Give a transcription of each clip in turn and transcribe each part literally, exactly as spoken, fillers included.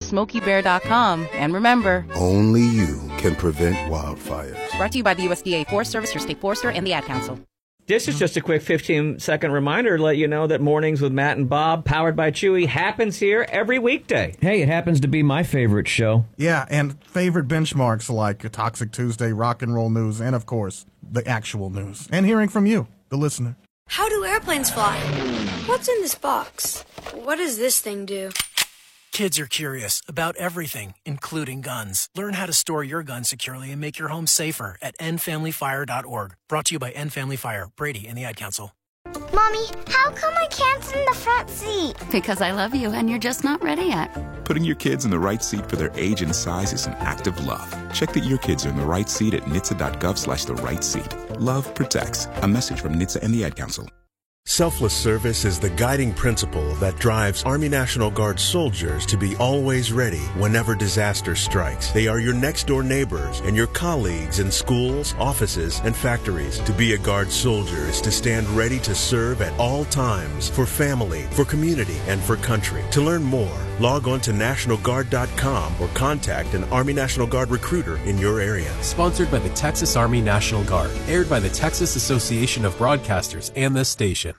smokey bear dot com. And remember, only you can prevent wildfires. Brought to you by the U S D A Forest Service, your state forester, and the Ad Council. This is just a quick fifteen-second reminder to let you know that Mornings with Matt and Bob, powered by Chewy, happens here every weekday. Hey, it happens to be my favorite show. Yeah, and favorite benchmarks like Toxic Tuesday, Rock and Roll News, and, of course, the actual news. And hearing from you, the listener. How do airplanes fly? What's in this box? What does this thing do? Kids are curious about everything, including guns. Learn how to store your gun securely and make your home safer at end family fire dot org. Brought to you by End Family Fire, Brady, and the Ad Council. Mommy, how come I can't sit in the front seat? Because I love you and you're just not ready yet. Putting your kids in the right seat for their age and size is an act of love. Check that your kids are in the right seat at N H T S A dot gov slash the right seat. Love protects. A message from N H T S A and the Ad Council. Selfless service is the guiding principle that drives Army National Guard soldiers to be always ready whenever disaster strikes. They are your next-door neighbors and your colleagues in schools, offices, and factories. To be a Guard soldier is to stand ready to serve at all times for family, for community, and for country. To learn more, log on to National Guard dot com or contact an Army National Guard recruiter in your area. Sponsored by the Texas Army National Guard. Aired by the Texas Association of Broadcasters and this station.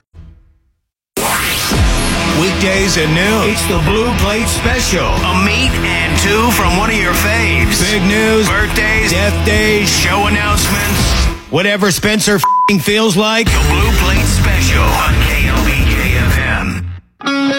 Weekdays at noon. It's the Blue Plate Special. A meet and two from one of your faves. Big news, birthdays, death days, show announcements. Whatever Spencer f***ing feels like. The Blue Plate Special on K L B J F M.